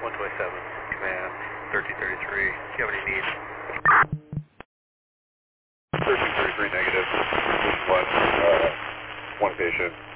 Command, 1333. Do you have any needs? 1333 negative. One patient.